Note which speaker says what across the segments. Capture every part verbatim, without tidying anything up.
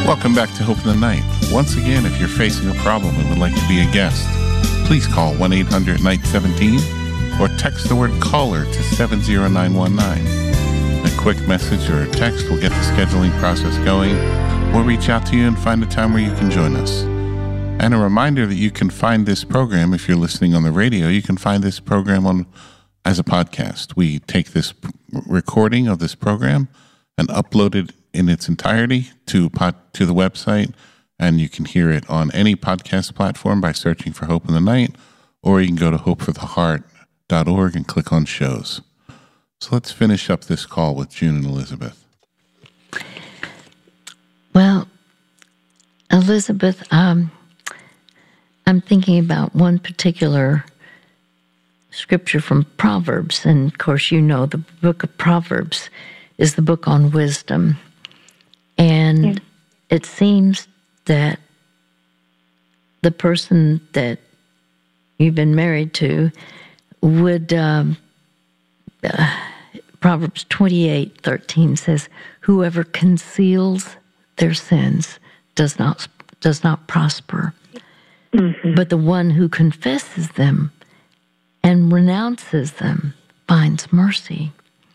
Speaker 1: Welcome back to Hope in the Night. Once again, if you're facing a problem and would like to be a guest, please call one eight hundred night seventeen or text the word caller to seven zero nine one nine. A quick message or a text will get the scheduling process going. We'll reach out to you and find a time where you can join us. And a reminder that you can find this program, if you're listening on the radio, you can find this program on as a podcast. We take this p- recording of this program and upload it in its entirety to pod, to the website, and you can hear it on any podcast platform by searching for Hope in the Night, or you can go to hope for the heart dot org and click on shows. So let's finish up this call with June and Elizabeth.
Speaker 2: Well, Elizabeth, um, I'm thinking about one particular scripture from Proverbs, and of course you know the book of Proverbs is the book on wisdom. And yeah. It seems that the person that you've been married to would, um, uh, Proverbs twenty-eight thirteen says, whoever conceals their sins does not does not prosper. Mm-hmm. But the one who confesses them and renounces them finds mercy.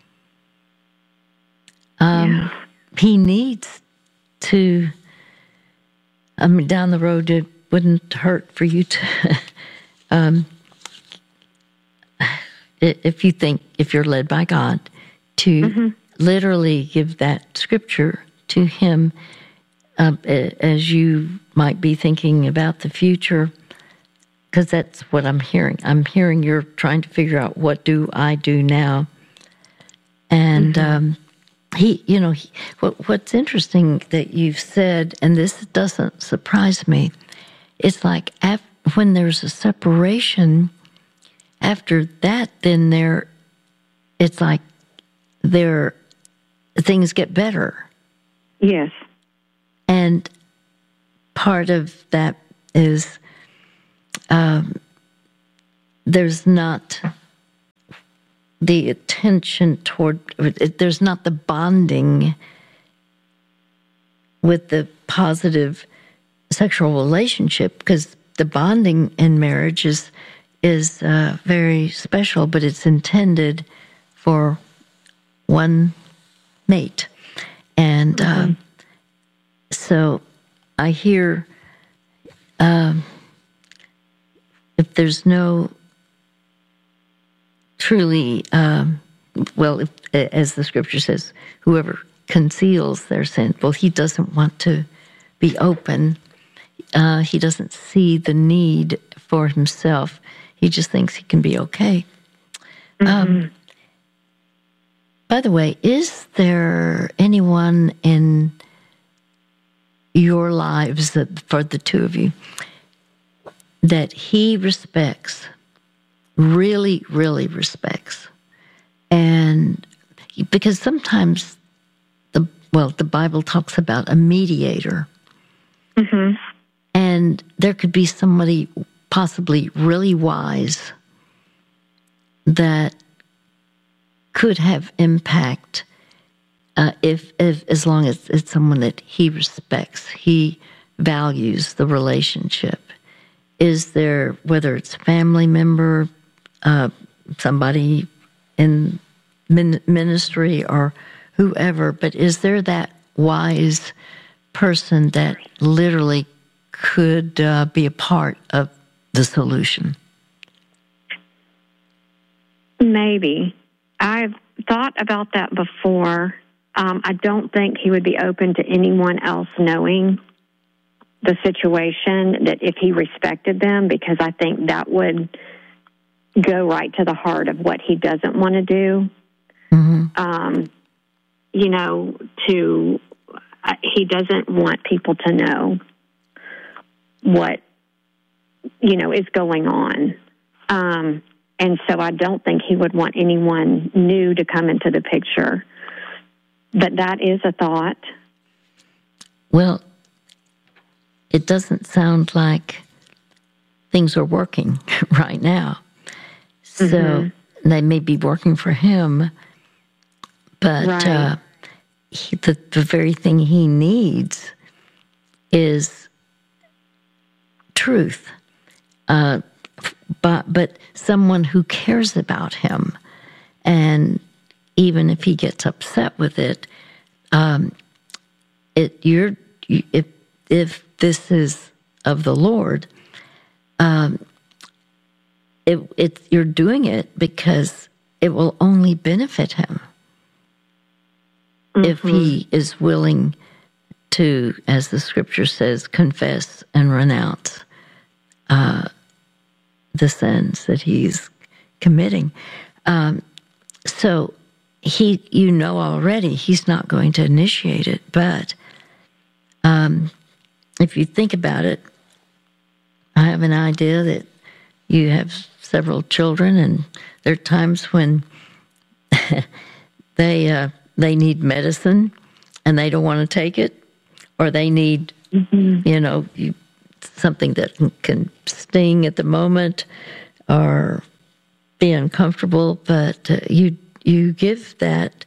Speaker 2: Um, yeah. He needs to, I mean, down the road, it wouldn't hurt for you to, um, if you think, if you're led by God, to mm-hmm. literally give that scripture to him uh, as you might be thinking about the future, because that's what I'm hearing. I'm hearing you're trying to figure out, what do I do now? And mm-hmm. um, he, you know, he, what, what's interesting that you've said, and this doesn't surprise me, it's like af- when there's a separation, after that, then there, it's like there, things get better.
Speaker 3: Yes.
Speaker 2: And part of that is um, there's not the attention toward, there's not the bonding with the positive sexual relationship, because the bonding in marriage is is uh, very special, but it's intended for one mate. And mm-hmm. uh, so I hear um, if there's no truly, um, well, if, as the scripture says, whoever conceals their sin, well, he doesn't want to be open. Uh, he doesn't see the need for himself. He just thinks he can be okay. Mm-hmm. Um, by the way, is there anyone in your lives, that for the two of you, that he respects, really, really respects? And because sometimes the well, the Bible talks about a mediator. Mm-hmm. And there could be somebody possibly really wise that could have impact uh, if, if, as long as it's someone that he respects, he values the relationship. Is there, whether it's family member, uh, somebody in min- ministry or whoever, but is there that wise person that literally could uh, be a part of the solution?
Speaker 3: Maybe. I've thought about that before. Um, I don't think he would be open to anyone else knowing the situation, that if he respected them, because I think that would go right to the heart of what he doesn't want to do. Mm-hmm. Um, you know, to, uh, he doesn't want people to know what, you know, is going on. Um, and so I don't think he would want anyone new to come into the picture. But that is a thought.
Speaker 2: Well, it doesn't sound like things are working right now. So mm-hmm. they may be working for him, but right. uh, he, the, the very thing he needs is truth, uh, but but someone who cares about him, and even if he gets upset with it, um, it you're if if this is of the Lord, um, it it you're doing it because it will only benefit him. Mm-hmm. If he is willing to, as the scripture says, confess and renounce uh, the sins that he's committing. Um, so he, you know already, he's not going to initiate it. But um, if you think about it, I have an idea that you have several children, and there are times when they uh, they need medicine and they don't want to take it, or they need, mm-hmm. you know, you, something that can sting at the moment or be uncomfortable. But uh, you you give that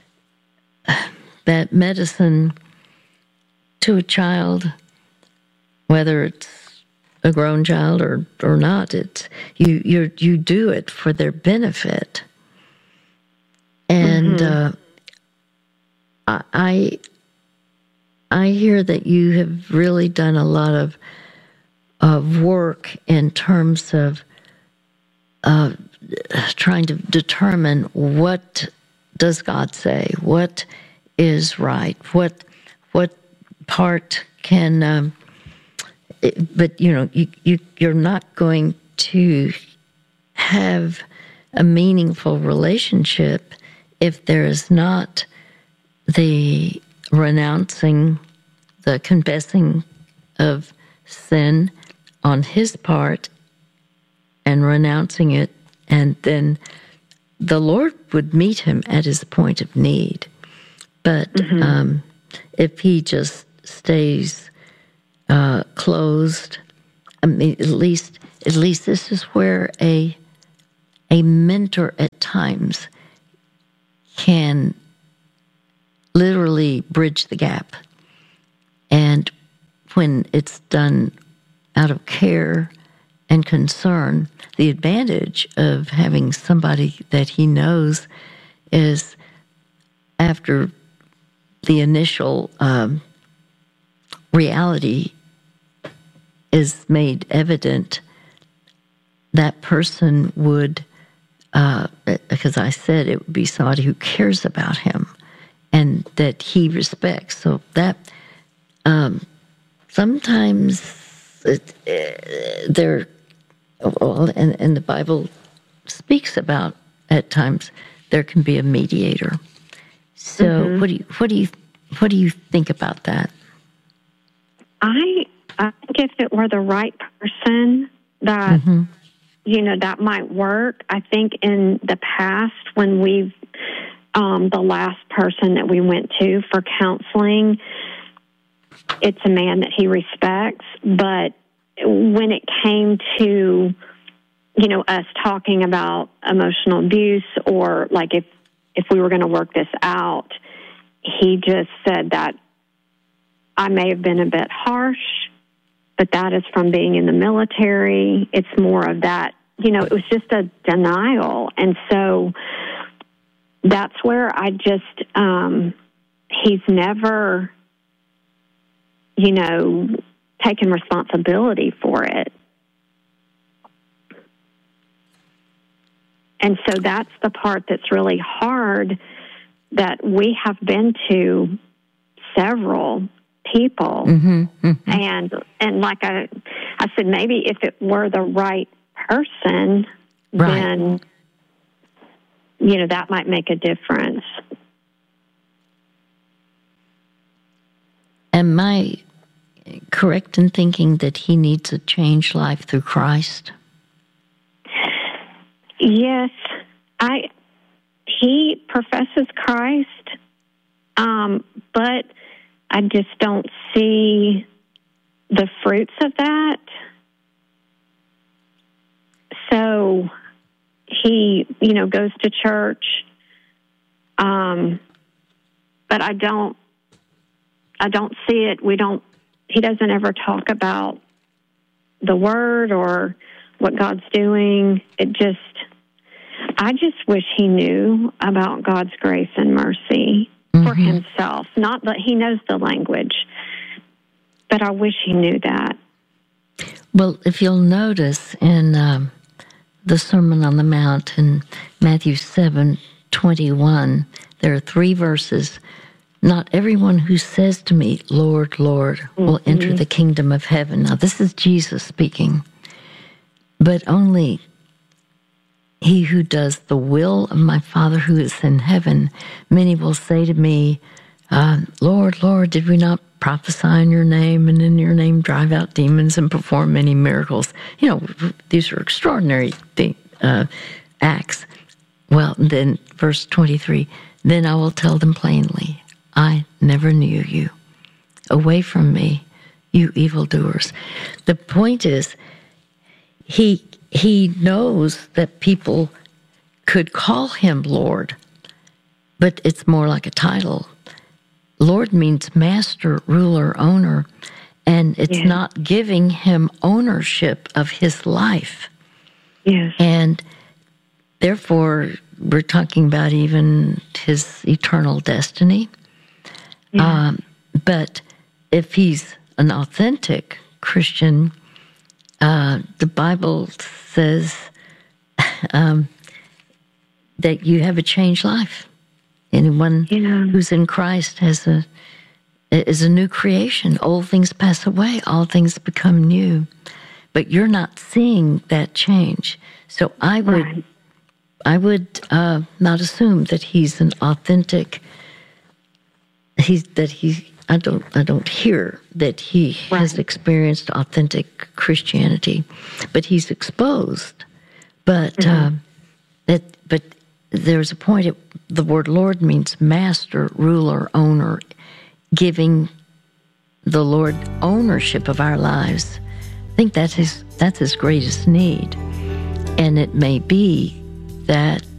Speaker 2: that medicine to a child, whether it's a grown child or, or not. It's you you you do it for their benefit. And mm-hmm. uh, I I hear that you have really done a lot of of work in terms of uh, trying to determine what does God say, what is right, what what part can. Um, But, you know, you, you, you're not going to have a meaningful relationship if there is not the renouncing, the confessing of sin on his part and renouncing it, and then the Lord would meet him at his point of need. But mm-hmm. um, if he just stays Uh, closed. I mean, at least, at least this is where a a mentor at times can literally bridge the gap. And when it's done out of care and concern, the advantage of having somebody that he knows is after the initial um, reality is made evident, that person would, uh, because I said it would be somebody who cares about him and that he respects. So that um, sometimes it, uh, there, well, and, and the Bible speaks about at times there can be a mediator. So mm-hmm. what do you what do you what do you think about that?
Speaker 3: I, I think if it were the right person, that, mm-hmm. you know, that might work. I think in the past when we've, um, the last person that we went to for counseling, it's a man that he respects. But when it came to, you know, us talking about emotional abuse, or like if, if we were going to work this out, he just said that I may have been a bit harsh, but that is from being in the military. It's more of that, you know, it was just a denial. And so that's where I just, um, he's never, you know, taken responsibility for it. And so that's the part that's really hard, that we have been to several people. Mm-hmm, mm-hmm. And and like I, I said, maybe if it were the right person, right. then, you know, that might make a difference.
Speaker 2: Am I correct in thinking that he needs a changed life through Christ?
Speaker 3: Yes. I. He professes Christ, um, but I just don't see the fruits of that. So he, you know, goes to church, um, but I don't, I don't see it. We don't he doesn't ever talk about the Word or what God's doing. It just, I just wish he knew about God's grace and mercy mm-hmm. for himself. Not that he knows the language, but I wish he knew that.
Speaker 2: Well, if you'll notice in um, the Sermon on the Mount in Matthew seven twenty-one, there are three verses. Not everyone who says to me, Lord, Lord, will mm-hmm. enter the kingdom of heaven. Now, this is Jesus speaking. But only he who does the will of my Father who is in heaven. Many will say to me, uh, Lord, Lord, did we not prophesy in your name and in your name drive out demons and perform many miracles? You know, these are extraordinary thing, uh, acts. Well, then verse twenty-three, then I will tell them plainly, I never knew you. Away from me, you evildoers. The point is, he he knows that people could call him Lord, but it's more like a title. Lord means master, ruler, owner, and it's
Speaker 3: yeah.
Speaker 2: not giving him ownership of his life.
Speaker 3: Yes.
Speaker 2: And therefore, we're talking about even his eternal destiny.
Speaker 3: Yeah.
Speaker 2: Um, but if he's an authentic Christian, uh, the Bible says um, that you have a changed life. Anyone
Speaker 3: yeah.
Speaker 2: who's in Christ has a is a new creation. Old things pass away; all things become new. But you're not seeing that change. So I would,
Speaker 3: right.
Speaker 2: I would uh, not assume that he's an authentic. He's that he. I don't. I don't hear that he
Speaker 3: right.
Speaker 2: has experienced authentic Christianity, but he's exposed. But mm-hmm. uh, that. But there's a point. At, the word Lord means master, ruler, owner, giving the Lord ownership of our lives. I think that's his. That's his greatest need, and it may be that